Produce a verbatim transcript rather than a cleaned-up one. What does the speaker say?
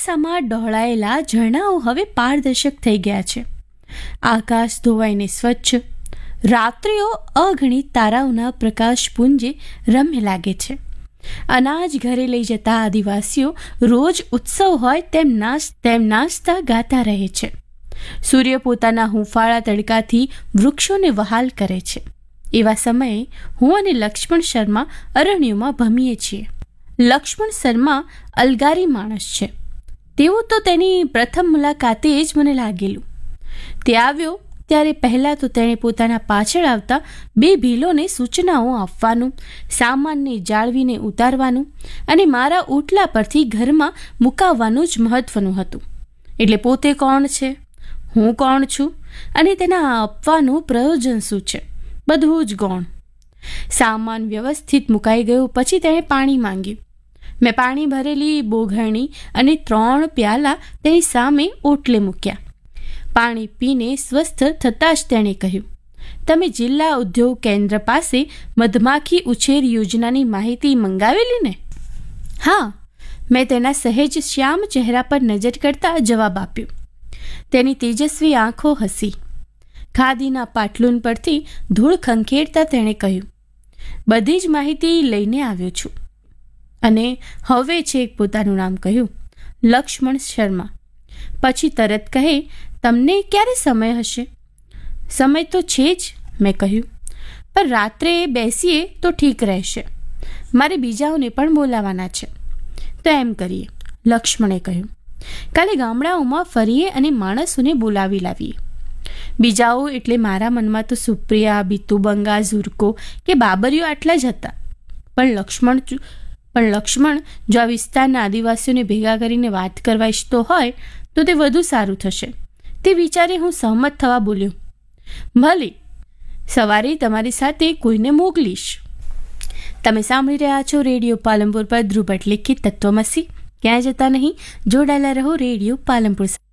ચોમાસામાં ડહોળાયેલા ઝરણાઓ હવે પારદર્શક થઈ ગયા છે. આકાશ ધોવાઈને સ્વચ્છ, રાત્રિઓ અગણિત તારાઓના પ્રકાશપુંજે રમ્ય લાગે છે. અનાજ ઘરે લઈ જતા આદિવાસીઓ રોજ ઉત્સવ હોય તેમ નાચ તેમ નાચતા ગાતા રહે છે. સૂર્ય પોતાના હૂંફાળા તડકાથી વૃક્ષોને વહાલ કરે છે. એવા સમયે હું અને લક્ષ્મણ શર્મા અરણ્યોમાં ભમીએ છીએ. લક્ષ્મણ શર્મા અલગારી માણસ છે તેવું તો તેની પ્રથમ મુલાકાતે જ મને લાગેલું. તે આવ્યો ત્યારે પહેલાં તો તેણે પોતાના પાછળ આવતા બે ભીલોને સૂચનાઓ આપવાનું, સામાનને જાળવીને ઉતારવાનું અને મારા ઓટલા પરથી ઘરમાં મુકાવવાનું જ મહત્વનું હતું. એટલે પોતે કોણ છે, હું કોણ છું અને તેના આપવાનું પ્રયોજન શું છે, બધું જ ગૌણ. સામાન વ્યવસ્થિત મુકાઈ ગયો પછી તેણે પાણી માંગ્યું. મેં પાણી ભરેલી બોઘરણી અને ત્રણ પ્યાલા તેની સામે ઓટલે મૂક્યા. પાણી પીને સ્વસ્થ થતાં જ તેણે કહ્યું, તમે જિલ્લા ઉદ્યોગ કેન્દ્ર પાસે મધમાખી ઉછેર યોજનાની માહિતી મંગાવેલી ને? હા, મેં તેના સહેજ શ્યામ ચહેરા પર નજર કરતા જવાબ આપ્યો. તેની તેજસ્વી આંખો હસી. ખાદીના પાટલુન પરથી ધૂળ ખંખેરતા તેણે કહ્યું, બધી જ માહિતી લઈને આવ્યો છું. અને હવે છેક પોતાનું નામ કહ્યું, લક્ષ્મણ શર્મા. પછી તરત કહે, તમને ક્યારે સમય હશે? સમય તો છે જ, મેં કહ્યું, પણ રાત્રે બેસીએ તો ઠીક રહેશે. મારે બીજાઓને પણ બોલાવવાના છે. તો એમ કરીએ, લક્ષ્મણે કહ્યું, કાલે ગામડાઓમાં ફરીએ અને માણસોને બોલાવી લાવીએ. બીજાઓ એટલે મારા મનમાં તો સુપ્રિયા, બીતુબંગા, ઝુરકો કે બાબરીઓ આટલા જ હતા. પણ લક્ષ્મણ પણ લક્ષ્મણ જો આ વિસ્તારના આદિવાસીઓને ભેગા કરીને વાત કરવા ઈચ્છતો હોય તો તે વધુ સારું થશે. તે વિચારે હું સહમત થવા બોલ્યો, ભલે, સવારે તમારી સાથે કોઈને મોકલીશ. તમે સાંભળી રહ્યા છો રેડિયો પાલનપુર પર ધ્રુવ ભટ્ટ લિખિત તત્વમસી. ક્યાંય જતા નહીં, જોડાયેલા રહો રેડિયો પાલનપુર.